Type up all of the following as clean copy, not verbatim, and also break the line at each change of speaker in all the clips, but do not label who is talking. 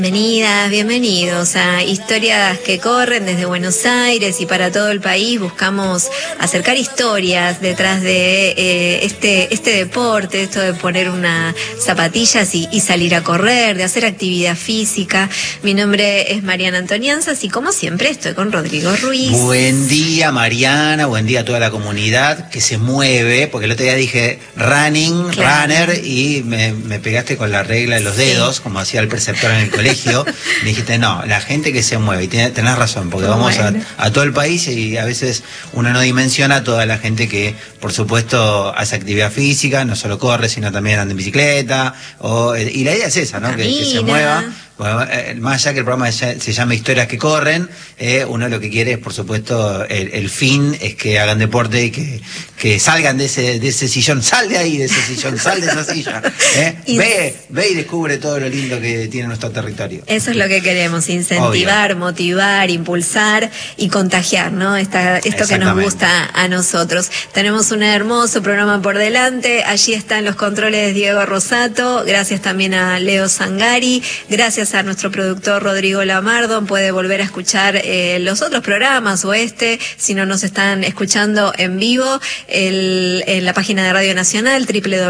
Bienvenidas, bienvenidos a Historias que Corren desde Buenos Aires y para todo el país. Buscamos acercar historias detrás de este deporte, esto de poner unas zapatillas y salir a correr, de hacer actividad física. Mi nombre es Mariana Antonianzas y como siempre estoy con Rodrigo Ruiz.
Buen día, Mariana, buen día a toda la comunidad que se mueve, porque el otro día dije runner, y me pegaste con la regla de los dedos, como hacía el preceptor en el colegio. Me dijiste, no, la gente que se mueve, y tenés razón, porque vamos a todo el país y a veces uno no dimensiona a toda la gente que, por supuesto, hace actividad física, no solo corre, sino también anda en bicicleta, y la idea es esa, ¿no? Que se mueva. Bueno, más allá que el programa se llama Historias que Corren, uno lo que quiere es, por supuesto, el fin es que hagan deporte y que salgan de ese sillón, sal de ahí, de ese sillón, sal de esa silla. Ve y descubre todo lo lindo que tiene nuestro territorio.
Eso es lo que queremos, incentivar, motivar, impulsar y contagiar, ¿no? Esto que nos gusta a nosotros. Tenemos un hermoso programa por delante, allí están los controles Diego Rosato, gracias también a Leo Zangari, gracias a nuestro productor Rodrigo Lamardo. Puede volver a escuchar los otros programas o si no nos están escuchando en vivo, en la página de Radio Nacional,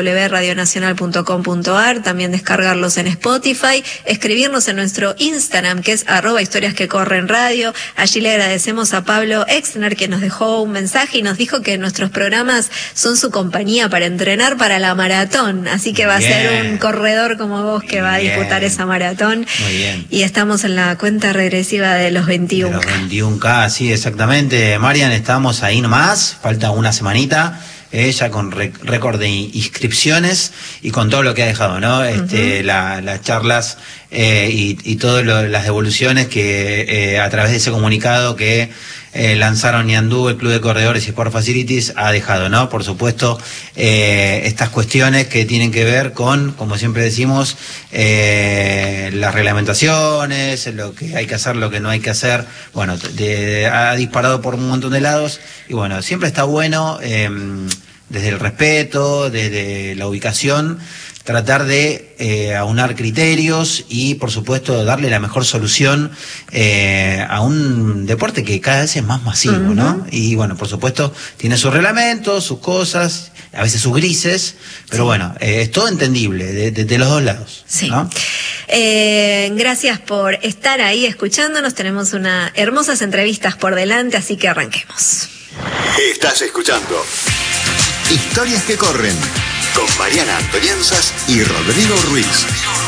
www.radionacional.com.ar, también descargarlos en Spotify, escribirnos en nuestro Instagram, que es @historiasquecorrenradio. Allí le agradecemos a Pablo Exner, que nos dejó un mensaje y nos dijo que nuestros programas son su compañía para entrenar para la maratón, así que va a ser un corredor como vos que va a disputar esa maratón.
Muy bien.
Y estamos en la cuenta regresiva de los 21K.
De los 21K, sí, exactamente. Marian, estamos ahí nomás, falta una semanita, ya con récord de inscripciones y con todo lo que ha dejado, ¿no? Las charlas y todas las devoluciones que a través de ese comunicado que lanzaron Ñandú, el Club de Corredores y Sport Facilities, ha dejado, ¿no? Por supuesto, estas cuestiones que tienen que ver con, como siempre decimos, las reglamentaciones, lo que hay que hacer, lo que no hay que hacer. Bueno, ha disparado por un montón de lados y bueno, siempre está bueno, desde el respeto, desde la ubicación, tratar de aunar criterios y, por supuesto, darle la mejor solución a un deporte que cada vez es más masivo, ¿no? Y, bueno, por supuesto, tiene sus reglamentos, sus cosas, a veces sus grises, pero bueno, es todo entendible de los dos lados, ¿no?
Gracias por estar ahí escuchándonos. Tenemos unas hermosas entrevistas por delante, así que arranquemos.
Estás escuchando Historias que Corren con Mariana Antonianzas y Rodrigo Ruiz.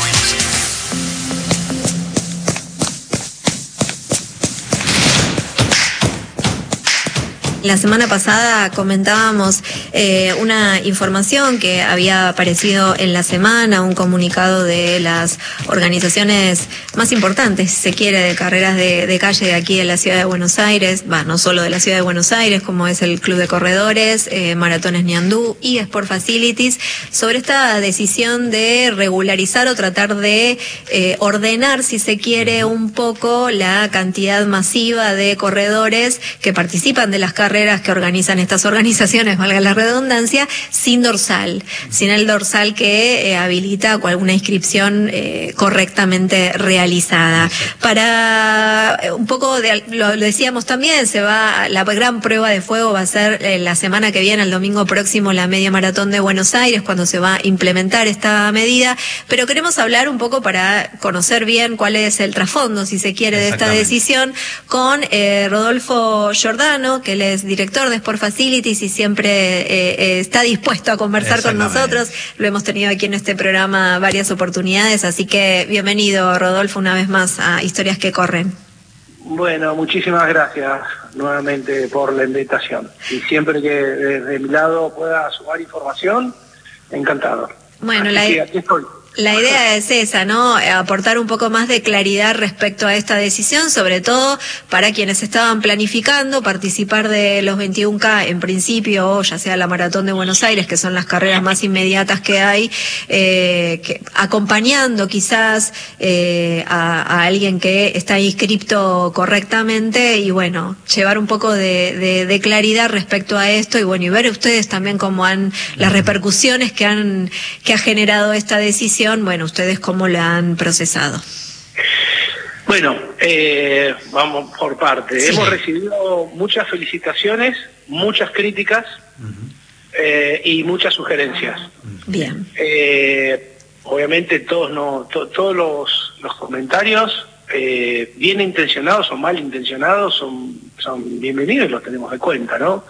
La semana pasada comentábamos una información que había aparecido en la semana, un comunicado de las organizaciones más importantes, si se quiere, de carreras de calle de aquí de la ciudad de Buenos Aires, no solo de la ciudad de Buenos Aires, como es el Club de Corredores, Maratones Ñandú y Sport Facilities, sobre esta decisión de regularizar o tratar de ordenar, si se quiere, un poco la cantidad masiva de corredores que participan de las carreras que organizan estas organizaciones, valga la redundancia, sin dorsal, sin el dorsal que habilita alguna inscripción correctamente realizada. Para un poco, lo decíamos también, la gran prueba de fuego va a ser la semana que viene, el domingo próximo, la media maratón de Buenos Aires, cuando se va a implementar esta medida, pero queremos hablar un poco para conocer bien cuál es el trasfondo, si se quiere, de esta decisión, con Rodolfo Giordano, que él es director de Sport Facilities y siempre está dispuesto a conversar con nosotros. Lo hemos tenido aquí en este programa varias oportunidades, así que bienvenido, Rodolfo, una vez más a Historias que Corren.
Bueno, muchísimas gracias nuevamente por la invitación. Y siempre que desde mi lado pueda sumar información, encantado.
Bueno,
aquí estoy.
La idea es esa, ¿no? Aportar un poco más de claridad respecto a esta decisión, sobre todo para quienes estaban planificando participar de los 21K en principio, o ya sea la Maratón de Buenos Aires, que son las carreras más inmediatas que hay, acompañando quizás a alguien que está inscripto correctamente y bueno, llevar un poco de claridad respecto a esto y bueno, y ver ustedes también cómo las repercusiones que ha generado esta decisión. Bueno, ¿ustedes cómo la han procesado?
Bueno, vamos por parte.
Sí.
Hemos recibido muchas felicitaciones, muchas críticas y muchas sugerencias.
Bien.
Obviamente todos los comentarios, bien intencionados o mal intencionados, son bienvenidos y los tenemos de cuenta, ¿no?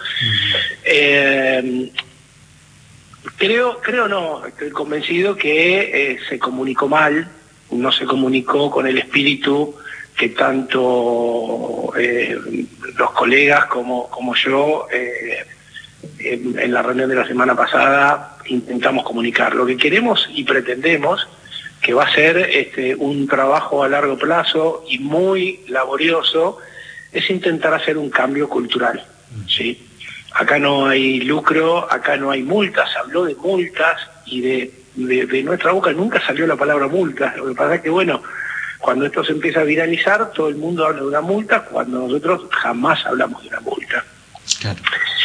Creo no, estoy convencido que se comunicó mal, no se comunicó con el espíritu que tanto los colegas como yo en la reunión de la semana pasada intentamos comunicar. Lo que queremos y pretendemos, que va a ser un trabajo a largo plazo y muy laborioso, es intentar hacer un cambio cultural, ¿sí? Acá no hay lucro, acá no hay multas, se habló de multas y de nuestra boca nunca salió la palabra multas. Lo que pasa es que, bueno, cuando esto se empieza a viralizar, todo el mundo habla de una multa, cuando nosotros jamás hablamos de una multa.
Claro.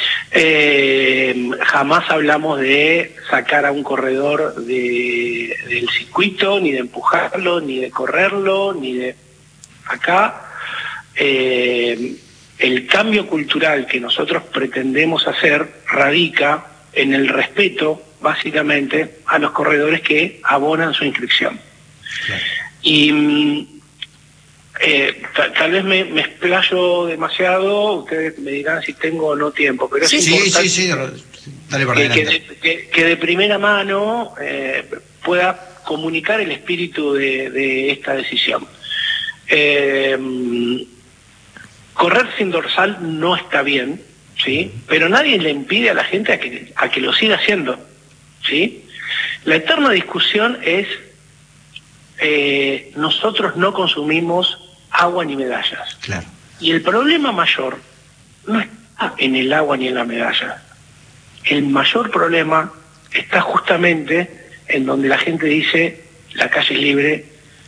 Jamás hablamos de sacar a un corredor del circuito, ni de empujarlo, ni de correrlo, ni de... Acá el cambio cultural que nosotros pretendemos hacer radica en el respeto, básicamente, a los corredores que abonan su inscripción.
Claro.
Y tal vez me explayo demasiado, ustedes me dirán si tengo o no tiempo, pero es importante
sí, dale para adelante.
que de primera mano pueda comunicar el espíritu de esta decisión. Correr sin dorsal no está bien, ¿sí? Pero nadie le impide a la gente a que lo siga haciendo, ¿sí? La eterna discusión es nosotros no consumimos agua ni medallas.
Claro.
Y el problema mayor no está en el agua ni en la medalla. El mayor problema está justamente en donde la gente dice la calle es libre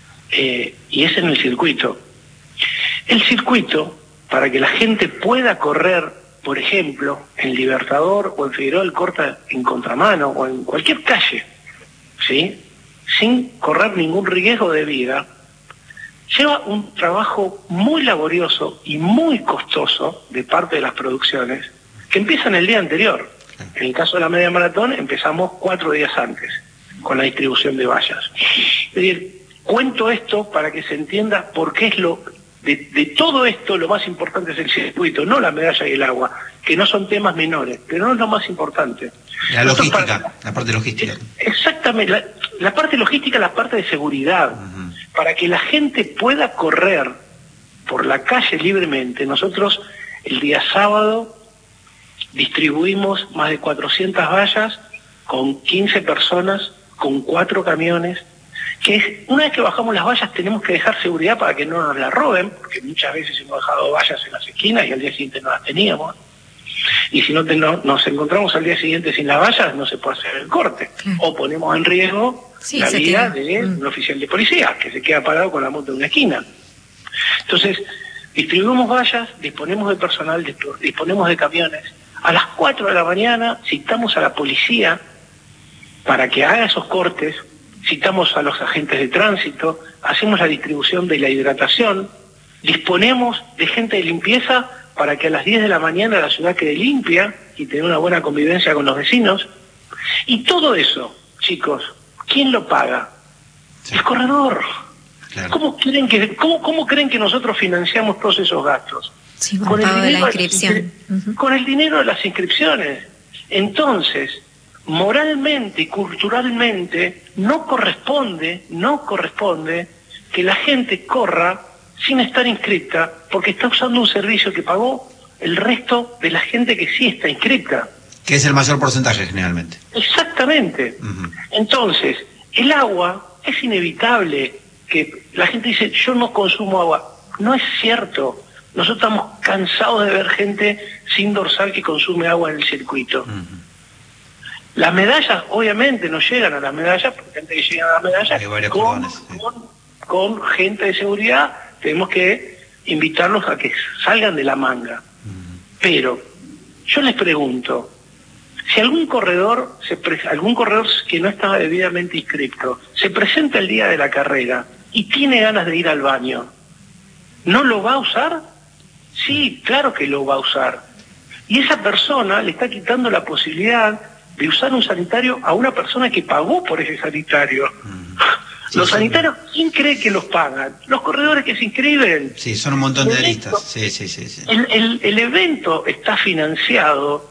y es en el circuito. El circuito, para que la gente pueda correr, por ejemplo, en Libertador o en Figueroa del Corta en contramano o en cualquier calle, ¿sí?, sin correr ningún riesgo de vida, lleva un trabajo muy laborioso y muy costoso de parte de las producciones que empiezan el día anterior. En el caso de la media maratón empezamos 4 días antes con la distribución de vallas. Es decir, cuento esto para que se entienda por qué es de todo esto lo más importante es el circuito, no la medalla y el agua, que no son temas menores, pero no es lo más importante.
La logística, la parte logística.
Exactamente, la parte logística, la parte de seguridad. Para que la gente pueda correr por la calle libremente, nosotros el día sábado distribuimos más de 400 vallas con 15 personas, con 4 camiones, que una vez que bajamos las vallas tenemos que dejar seguridad para que no nos la roben, porque muchas veces hemos dejado vallas en las esquinas y al día siguiente no las teníamos. Y si no nos encontramos al día siguiente sin las vallas, no se puede hacer el corte. O ponemos en riesgo la vida de un oficial de policía, que se queda parado con la moto en una esquina. Entonces, distribuimos vallas, disponemos de personal, disponemos de camiones. A las 4 de la mañana citamos a la policía para que haga esos cortes, citamos a los agentes de tránsito, hacemos la distribución de la hidratación, disponemos de gente de limpieza para que a las 10 de la mañana la ciudad quede limpia y tener una buena convivencia con los vecinos. Y todo eso, chicos, ¿quién lo paga? Sí. El corredor. Claro. ¿Cómo creen que nosotros financiamos todos esos gastos?
Sí, con el dinero de la inscripción.
Con el dinero de las inscripciones. Entonces, moralmente y culturalmente no corresponde que la gente corra sin estar inscrita, porque está usando un servicio que pagó el resto de la gente que sí está inscrita.
Que es el mayor porcentaje generalmente.
Exactamente. Entonces, el agua es inevitable que la gente dice, yo no consumo agua. No es cierto. Nosotros estamos cansados de ver gente sin dorsal que consume agua en el circuito. Las medallas, obviamente, no llegan a las medallas, porque gente que llega a las medallas con gente de seguridad, tenemos que invitarlos a que salgan de la manga. Pero yo les pregunto, si algún corredor que no estaba debidamente inscrito se presenta el día de la carrera y tiene ganas de ir al baño, ¿No lo va a usar? Sí, claro que lo va a usar. Y esa persona le está quitando la posibilidad de usar un sanitario a una persona que pagó por ese sanitario.
Sí,
Los sanitarios, ¿quién cree que los pagan? Los corredores que se inscriben.
Sí, son un montón de aristas. Sí.
El evento está financiado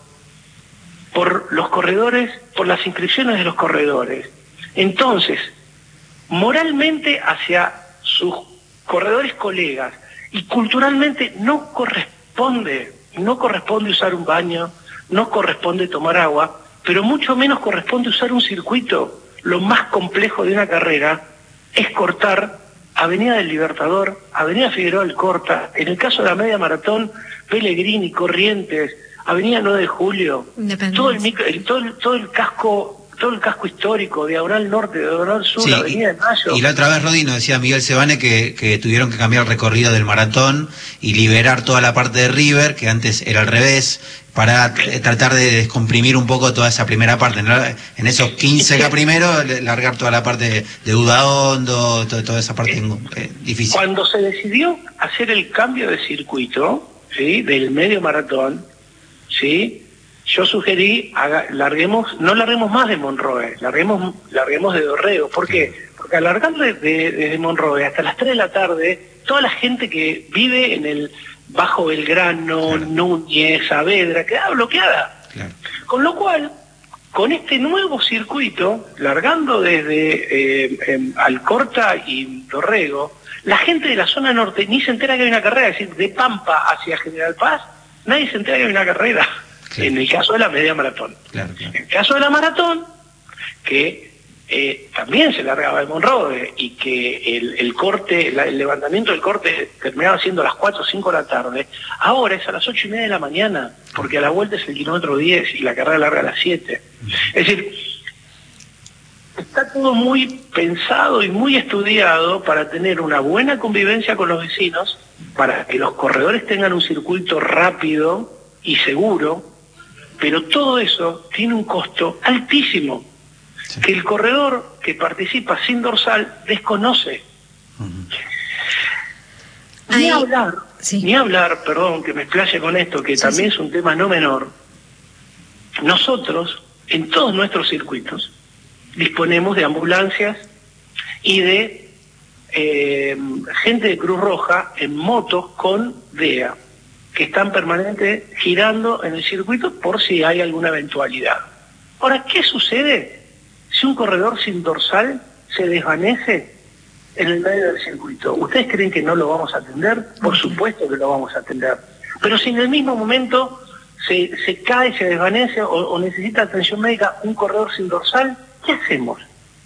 por los corredores, por las inscripciones de los corredores. Entonces, moralmente hacia sus corredores colegas y culturalmente no corresponde usar un baño, no corresponde tomar agua, pero mucho menos corresponde usar un circuito. Lo más complejo de una carrera es cortar Avenida del Libertador, Avenida Figueroa Alcorta, en el caso de la media maratón, Pellegrini, Corrientes, Avenida 9 de Julio, todo el casco histórico, Diagonal Norte, Diagonal Sur,
sí,
Avenida de Mayo.
Y la otra vez, Rodi, nos decía Miguel Sebane que tuvieron que cambiar el recorrido del maratón y liberar toda la parte de River, que antes era al revés, para tratar de descomprimir un poco toda esa primera parte, ¿no? En esos 15 primero, largar toda la parte de Udaondo, toda esa parte difícil.
Cuando se decidió hacer el cambio de circuito, ¿sí?, del medio maratón, ¿sí?, yo sugerí, no larguemos más de Monroe, larguemos de Dorrego. ¿Por qué? Porque al largar de Monroe hasta las 3 de la tarde, toda la gente que vive en el Bajo Belgrano, claro, Núñez, Saavedra, queda bloqueada. Claro. Con lo cual, con este nuevo circuito, largando desde Alcorta y Dorrego, la gente de la zona norte ni se entera que hay una carrera, es decir, de Pampa hacia General Paz, nadie se entera que hay una carrera. Claro. En el caso de la media maratón. Claro. En el caso de la maratón, que también se largaba de Monroe y que el levantamiento del corte terminaba siendo a las 4 o 5 de la tarde, ahora es a las 8:30 de la mañana, porque a la vuelta es el kilómetro 10 y la carrera larga a las 7. Es decir, está todo muy pensado y muy estudiado para tener una buena convivencia con los vecinos, para que los corredores tengan un circuito rápido y seguro, pero todo eso tiene un costo altísimo, sí, que el corredor que participa sin dorsal desconoce. Ni hablar, perdón que me explaye con esto, que también es un tema no menor. Nosotros, en todos nuestros circuitos, disponemos de ambulancias y de gente de Cruz Roja en motos con DEA, que están permanentemente girando en el circuito por si hay alguna eventualidad. Ahora, ¿qué sucede si un corredor sin dorsal se desvanece en el medio del circuito? ¿Ustedes creen que no lo vamos a atender? Por supuesto que lo vamos a atender. Pero si en el mismo momento se cae, se desvanece o necesita atención médica un corredor sin dorsal, ¿qué hacemos?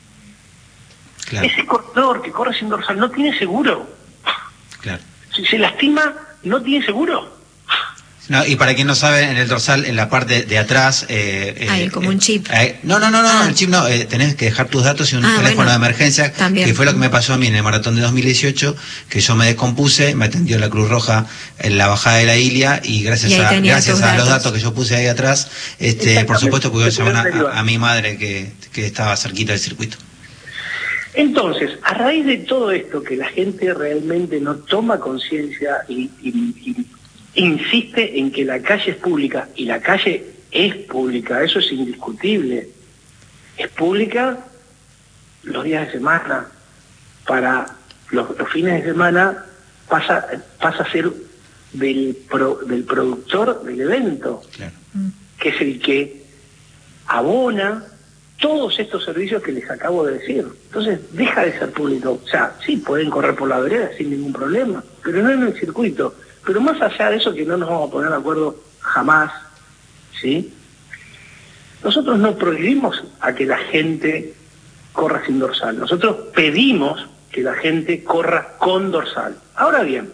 Claro. Ese corredor que corre sin dorsal no tiene seguro. Claro. Si se lastima, no tiene seguro.
No, y para quien no sabe, en el dorsal, en la parte de atrás...
hay como un chip.
No, el chip no, tenés que dejar tus datos y un teléfono de emergencia, también, que fue lo que me pasó a mí en el maratón de 2018, que yo me descompuse, me atendió la Cruz Roja en la bajada de la Ilia, y gracias a los datos que yo puse ahí atrás, por supuesto pude llamar a mi madre que estaba cerquita del circuito.
Entonces, a raíz de todo esto, que la gente realmente no toma conciencia y insiste en que la calle es pública, y la calle es pública, eso es indiscutible. Es pública los días de semana, para los fines de semana pasa a ser del productor del evento, claro, que es el que abona todos estos servicios que les acabo de decir. Entonces deja de ser público. O sea, sí, pueden correr por la vereda sin ningún problema, pero no en el circuito. Pero más allá de eso, que no nos vamos a poner de acuerdo jamás, ¿sí? Nosotros no prohibimos a que la gente corra sin dorsal. Nosotros pedimos que la gente corra con dorsal. Ahora bien,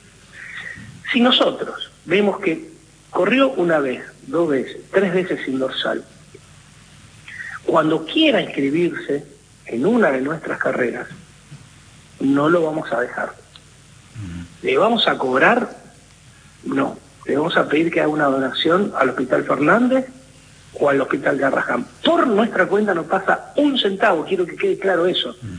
si nosotros vemos que corrió una vez, 2 veces, 3 veces sin dorsal, cuando quiera inscribirse en una de nuestras carreras, no lo vamos a dejar. ¿Le vamos a cobrar? No. Le vamos a pedir que haga una donación al Hospital Fernández o al Hospital Garrahan. Por nuestra cuenta no pasa un centavo, quiero que quede claro eso.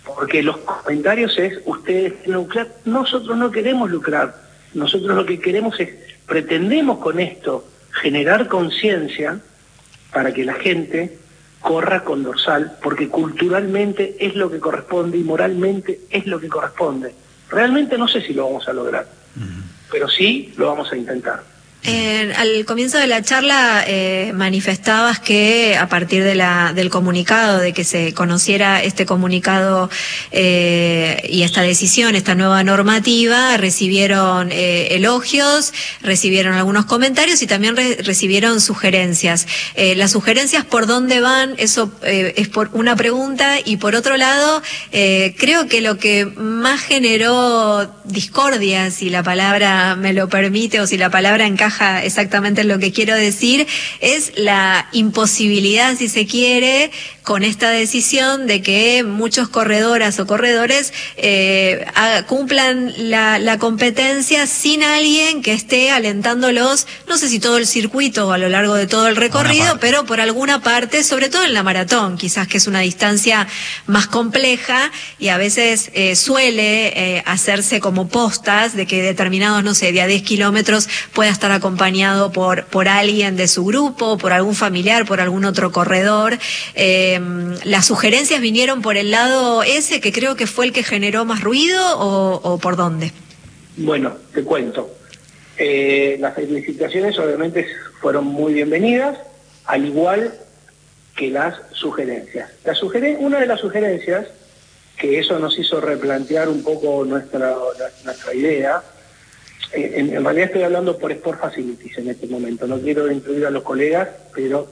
porque los comentarios es, ustedes quieren lucrar, nosotros no queremos lucrar, nosotros lo que queremos es, pretendemos con esto generar conciencia para que la gente corra con dorsal, porque culturalmente es lo que corresponde y moralmente es lo que corresponde. Realmente no sé si lo vamos a lograr, pero sí lo vamos a intentar.
Al comienzo de la charla manifestabas que a partir del comunicado, de que se conociera este comunicado y esta decisión, esta nueva normativa, recibieron elogios, recibieron algunos comentarios y también recibieron sugerencias. Las sugerencias, ¿por dónde van? Eso es por una pregunta. Y por otro lado, creo que lo que más generó discordia, si la palabra me lo permite o si la palabra encaja exactamente en lo que quiero decir, es la imposibilidad, si se quiere, con esta decisión de que muchos corredoras o corredores cumplan la competencia sin alguien que esté alentándolos, no sé si todo el circuito o a lo largo de todo el recorrido, pero por alguna parte, sobre todo en la maratón, quizás que es una distancia más compleja y a veces suele hacerse como postas de que determinados, no sé, de a 10 kilómetros pueda estar acompañado por alguien de su grupo, por algún familiar, por algún otro corredor. ¿Las sugerencias vinieron por el lado ese, que creo que fue el que generó más ruido, o por dónde?
Bueno, te cuento. Las felicitaciones obviamente fueron muy bienvenidas, al igual que las sugerencias. Una de las sugerencias, que eso nos hizo replantear un poco nuestra idea, en realidad estoy hablando por Sport Facilities en este momento, no quiero incluir a los colegas, pero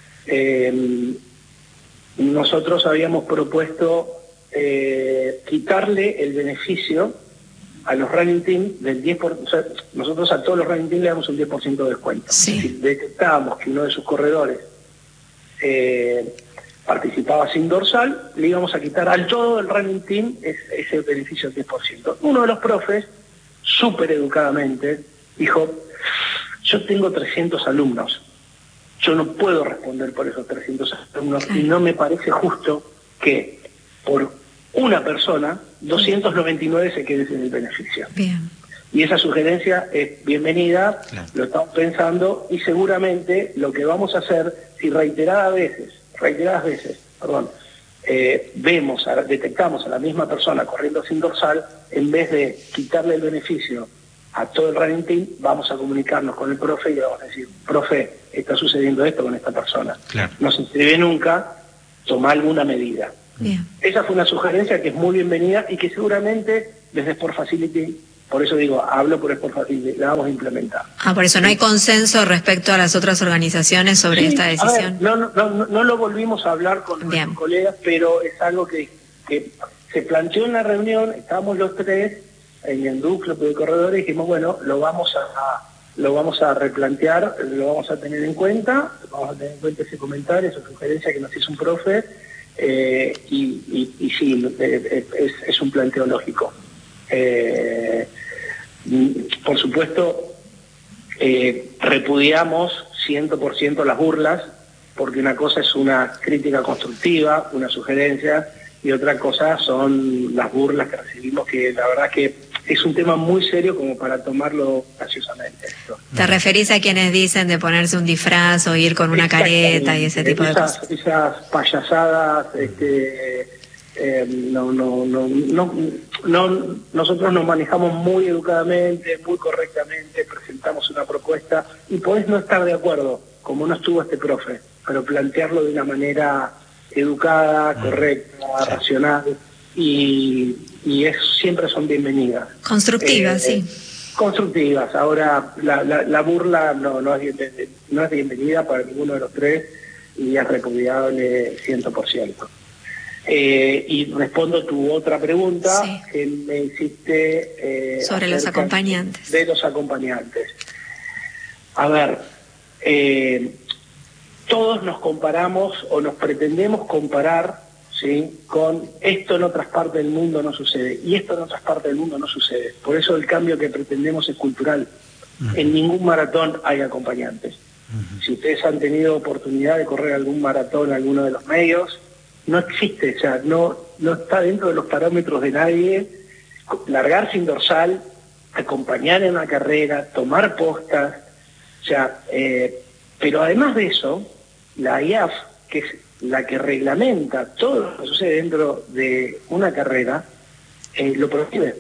nosotros habíamos propuesto quitarle el beneficio a los running team del 10%, o sea, nosotros a todos los running team le damos un 10% de descuento.
Sí.
Si detectábamos que uno de sus corredores participaba sin dorsal, le íbamos a quitar al todo el running team ese beneficio del 10%. Uno de los profes, súper educadamente, dijo, yo tengo 300 alumnos, yo no puedo responder por esos 300 alumnos y no me parece justo que por una persona 299 se queden sin el beneficio.
Bien.
Y esa sugerencia es bienvenida, lo estamos pensando y seguramente lo que vamos a hacer, si reiteradas veces, detectamos a la misma persona corriendo sin dorsal, en vez de quitarle el beneficio a todo el running team, vamos a comunicarnos con el profe y le vamos a decir, profe, está sucediendo esto con esta persona. Claro. No se inscribe nunca, toma alguna medida.
Bien.
Esa fue una sugerencia que es muy bienvenida y que seguramente desde Sport Facility, por eso digo, hablo por Sport Facility, la vamos a implementar.
Por eso no hay consenso respecto a las otras organizaciones sobre esta decisión.
A ver, no lo volvimos a hablar con nuestros colegas, pero es algo que se planteó en la reunión, estábamos los tres en el núcleo de corredores y dijimos, bueno, lo vamos a replantear, lo vamos a tener en cuenta, ese comentario, esa sugerencia que nos hizo un profe, y sí, es un planteo lógico. Por supuesto, repudiamos 100% las burlas, porque una cosa es una crítica constructiva, una sugerencia, y otra cosa son las burlas que recibimos, que la verdad que es un tema muy serio como para tomarlo graciosamente.
¿Te referís a quienes dicen de ponerse un disfraz o ir con una careta y ese tipo de cosas?
Esas payasadas, nosotros nos manejamos muy educadamente, muy correctamente, presentamos una propuesta y podés no estar de acuerdo, como no estuvo este profe, pero plantearlo de una manera educada, correcta, racional y siempre son bienvenidas.
Constructivas, sí.
Constructivas. Ahora, la burla no es bienvenida para ninguno de los tres y es repudiable 100%. Y respondo tu otra pregunta, sí, que me hiciste
sobre los acompañantes.
De los acompañantes. A ver, todos nos comparamos o nos pretendemos comparar, ¿sí?, con esto en otras partes del mundo no sucede y esto en otras partes del mundo no sucede. Por eso el cambio que pretendemos es cultural. En ningún maratón hay acompañantes. Si ustedes han tenido oportunidad de correr algún maratón en alguno de los medios, no existe, o sea, no no está dentro de los parámetros de nadie largar sin dorsal, acompañar en una carrera, tomar postas, o sea, pero además de eso, la IAF, que es la que reglamenta todo lo que sucede dentro de una carrera, lo prohíbe.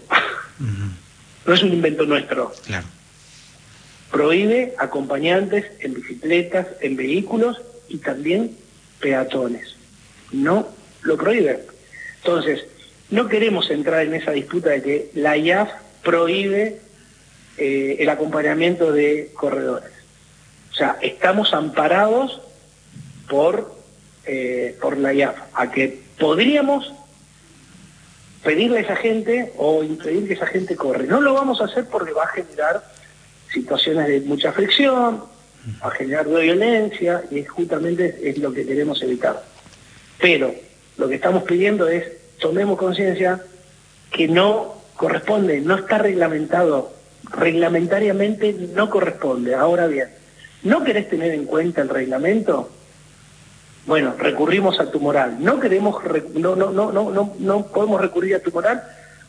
No es un invento nuestro.
Claro.
Prohíbe acompañantes en bicicletas, en vehículos y también peatones. No lo prohíbe. Entonces, no queremos entrar en esa disputa de que la IAF prohíbe el acompañamiento de corredores. O sea, estamos amparados por la IAF, a que podríamos pedirle a esa gente o impedir que esa gente corre. No lo vamos a hacer porque va a generar situaciones de mucha fricción, va a generar violencia, y justamente es lo que queremos evitar. Pero lo que estamos pidiendo es, tomemos conciencia que no corresponde, no está reglamentado, reglamentariamente no corresponde. Ahora bien, ¿no querés tener en cuenta el reglamento? Bueno, recurrimos a tu moral. No queremos, no podemos recurrir a tu moral,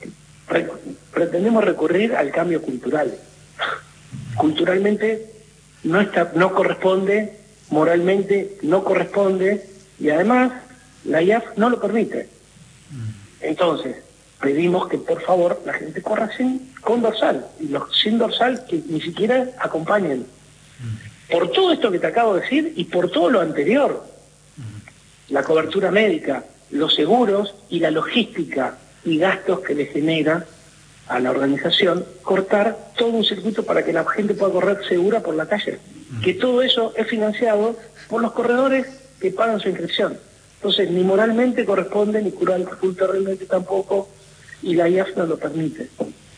pretendemos recurrir al cambio cultural. Culturalmente no corresponde, moralmente no corresponde, y además la IAF no lo permite. Entonces, pedimos que por favor la gente corra con dorsal, y los sin dorsal que ni siquiera acompañen. Por todo esto que te acabo de decir y por todo lo anterior, la cobertura médica, los seguros y la logística y gastos que le genera a la organización cortar todo un circuito para que la gente pueda correr segura por la calle. Que todo eso es financiado por los corredores que pagan su inscripción. Entonces, ni moralmente corresponde, ni culturalmente tampoco, y la IAF no lo permite.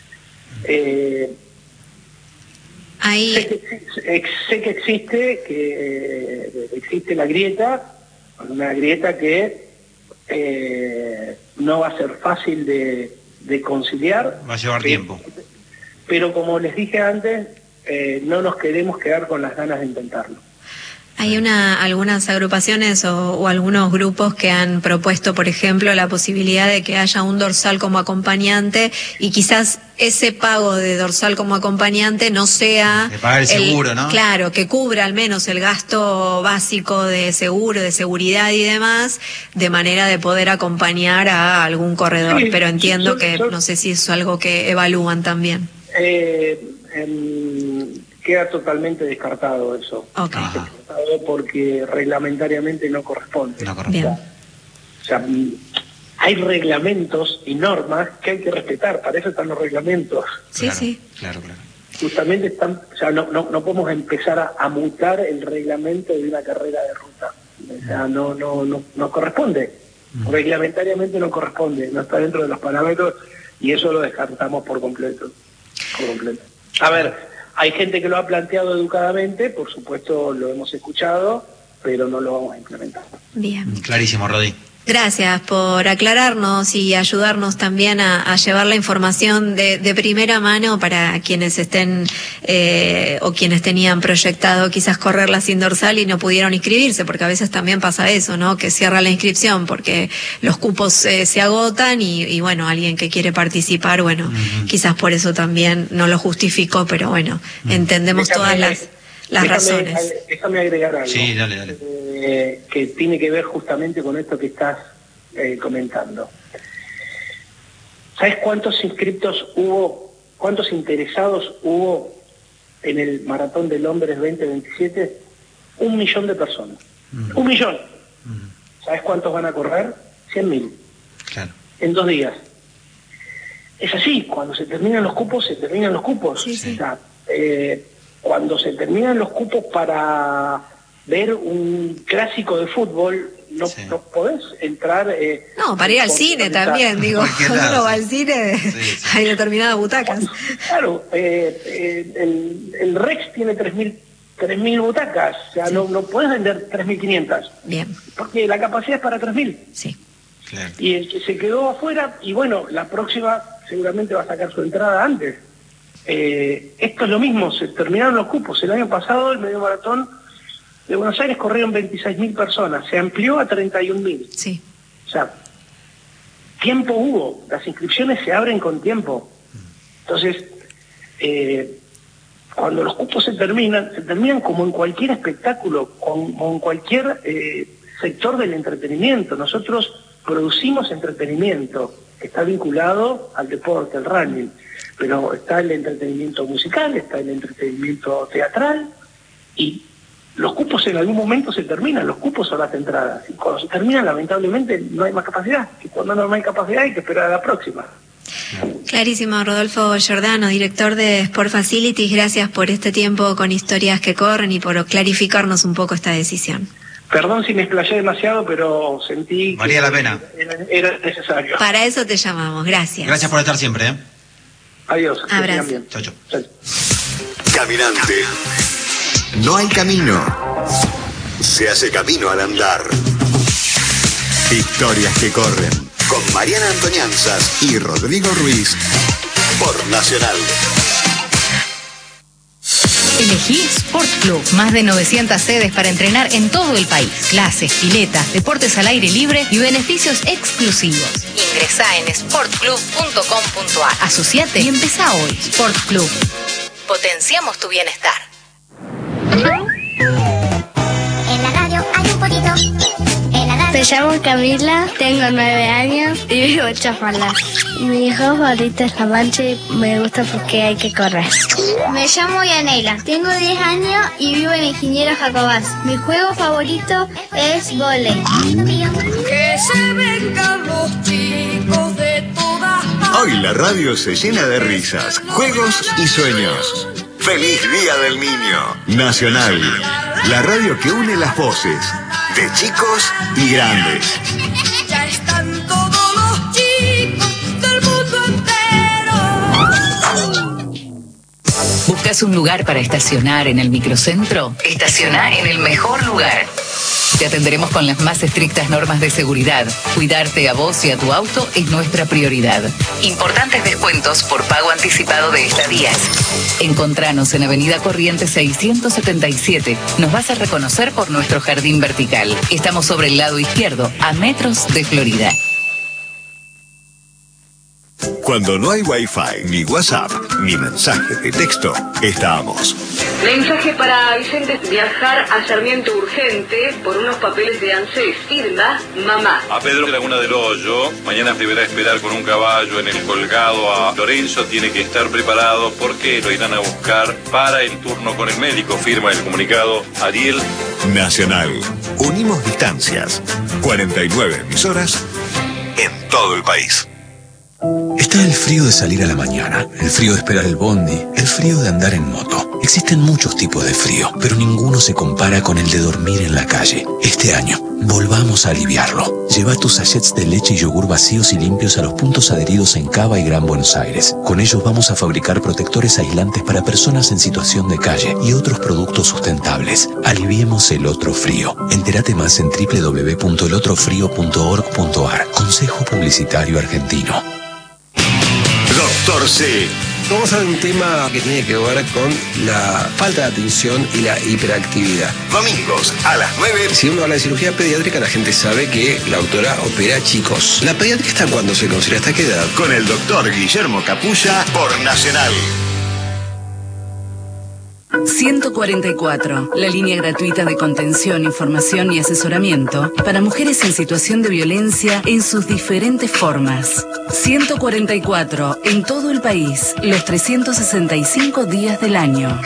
Sé que existe la grieta, una grieta que no va a ser fácil de conciliar.
Va a llevar tiempo.
Pero como les dije antes, no nos queremos quedar con las ganas de intentarlo.
Hay algunas agrupaciones o algunos grupos que han propuesto, por ejemplo, la posibilidad de que haya un dorsal como acompañante, y quizás ese pago de dorsal como acompañante no sea...
De pagar el seguro, ¿no?
Claro, que cubra al menos el gasto básico de seguro, de seguridad y demás, de manera de poder acompañar a algún corredor.
Sí,
pero entiendo no sé si es algo que evalúan también.
Queda totalmente descartado eso.
Okay.
Descartado porque reglamentariamente no corresponde.
No corresponde.
O sea, hay reglamentos y normas que hay que respetar, para eso están los reglamentos.
Sí,
claro,
sí.
Claro.
Justamente están, o sea, no podemos empezar a mutar el reglamento de una carrera de ruta. O sea, no corresponde. Reglamentariamente no corresponde, no está dentro de los parámetros, y eso lo descartamos por completo. A ver, hay gente que lo ha planteado educadamente, por supuesto lo hemos escuchado, pero no lo vamos a implementar.
Bien.
Clarísimo, Rodi.
Gracias por aclararnos y ayudarnos también a llevar la información de primera mano para quienes estén o quienes tenían proyectado quizás correrla sin dorsal y no pudieron inscribirse, porque a veces también pasa eso, ¿no? Que cierra la inscripción porque los cupos se agotan y bueno, alguien que quiere participar, bueno, quizás por eso también no lo justificó, pero bueno, entendemos todas las razones.
Déjame agregar algo.
Sí, dale.
Que tiene que ver justamente con esto que estás comentando. ¿Sabes cuántos inscriptos hubo, cuántos interesados hubo en el Maratón del Hombres 2027? 1 millón de personas. 1 millón. ¿Sabes cuántos van a correr? 100.000.
Claro.
En 2 días. Es así, cuando se terminan los cupos, se terminan los cupos.
Sí, sí.
O sea, cuando se terminan los cupos para ver un clásico de fútbol, no podés entrar...
no, para ir al cine también, digo, cuando uno va al cine hay determinadas butacas.
Claro, el Rex tiene 3.000 butacas, o sea, no podés vender 3.500.
Bien.
Porque la capacidad es para 3.000.
Sí.
Claro.
Y el que se quedó afuera, y bueno, la próxima seguramente va a sacar su entrada antes. Esto es lo mismo, se terminaron los cupos. El año pasado el medio maratón de Buenos Aires corrieron 26.000 personas, se amplió a 31.000.
Sí.
O sea, tiempo hubo, las inscripciones se abren con tiempo. Entonces, cuando los cupos se terminan como en cualquier espectáculo, como en cualquier sector del entretenimiento. Nosotros producimos entretenimiento que está vinculado al deporte, al running, pero está el entretenimiento musical, está el entretenimiento teatral, y los cupos en algún momento se terminan, los cupos son las entradas, y cuando se terminan, lamentablemente, no hay más capacidad, y cuando no hay capacidad hay que esperar a la próxima.
Clarísimo. Rodolfo Giordano, director de Sport Facilities, gracias por este tiempo con Historias que Corren y por clarificarnos un poco esta decisión.
Perdón si me explayé demasiado, pero sentí que
valía la pena.
Era necesario.
Para eso te llamamos, gracias.
Gracias por estar siempre.
Adiós.
Abrazo.
Chau, chau.
Caminante. No hay camino. Se hace camino al andar. Historias que corren. Con Mariana Antoñanzas y Rodrigo Ruiz. Por Nacional.
Elegí Sport Club. Más de 900 sedes para entrenar en todo el país. Clases, piletas, deportes al aire libre y beneficios exclusivos. Ingresá en sportclub.com.ar. Asociate y empezá hoy. Sport Club. Potenciamos tu bienestar.
En la radio hay un poquito.
Me llamo Camila, tengo 9 años y vivo en Chafalá. Mi juego favorito es la mancha y me gusta porque hay que correr.
Me llamo Yanela, tengo 10 años y vivo en Ingeniero Jacobás. Mi juego favorito es vóley.
Que se vengan los chicos de todas partes.
Hoy la radio se llena de risas, juegos y sueños. ¡Feliz Día del Niño! Nacional, la radio que une las voces de chicos y grandes.
Ya están todos los chicos del mundo entero.
¿Buscas un lugar para estacionar en el microcentro? Estaciona en el mejor lugar. Te atenderemos con las más estrictas normas de seguridad. Cuidarte a vos y a tu auto es nuestra prioridad. Importantes descuentos por pago anticipado de estadías. Encontranos en Avenida Corrientes 677. Nos vas a reconocer por nuestro jardín vertical. Estamos sobre el lado izquierdo, a metros de Florida.
Cuando no hay Wi-Fi, ni WhatsApp, ni mensajes de texto, estamos.
Mensaje para Vicente: viajar a Sarmiento urgente por unos papeles de ANSES. Firma mamá.
A Pedro Laguna del Hoyo, mañana deberá esperar con un caballo en el colgado a Lorenzo. Tiene que estar preparado porque lo irán a buscar para el turno con el médico. Firma el comunicado Ariel.
Nacional. Unimos distancias. 49 emisoras en todo el país.
Está el frío de salir a la mañana, el frío de esperar el bondi, el frío de andar en moto. Existen muchos tipos de frío, pero ninguno se compara con el de dormir en la calle. Este año, volvamos a aliviarlo. Lleva tus sachets de leche y yogur vacíos y limpios a los puntos adheridos en Cava y Gran Buenos Aires. Con ellos vamos a fabricar protectores aislantes para personas en situación de calle y otros productos sustentables. Aliviemos el otro frío. Entérate más en www.elotrofrio.org.ar. Consejo Publicitario Argentino.
Doctor C.
Vamos a ver un tema que tiene que ver con la falta de atención y la hiperactividad.
Domingos a las 9.
Si uno habla de cirugía pediátrica, la gente sabe que la autora opera chicos. ¿La pediátrica hasta cuándo se considera? ¿Hasta qué edad?
Con el doctor Guillermo Capulla por Nacional.
144, la línea gratuita de contención, información y asesoramiento para mujeres en situación de violencia en sus diferentes formas. 144, en todo el país, los 365 días del año.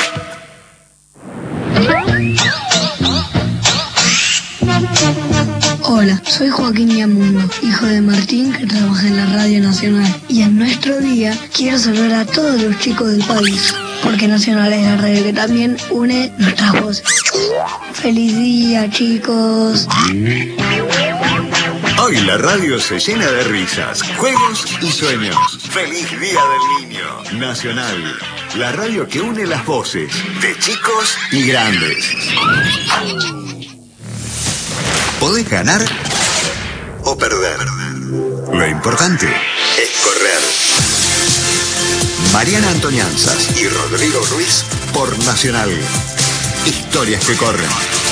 Hola, soy Joaquín Yamundo, hijo de Martín que trabaja en la Radio Nacional. Y en nuestro día quiero saludar a todos los chicos del país, porque Nacional es la radio que también une nuestras voces. ¡Feliz día, chicos!
Hoy la radio se llena de risas, juegos y sueños. ¡Feliz Día del Niño! Nacional, la radio que une las voces de chicos y grandes. Podés ganar o perder. Lo importante es correr. Mariana Antoñanzas y Rodrigo Ruiz por Nacional. Historias que corren.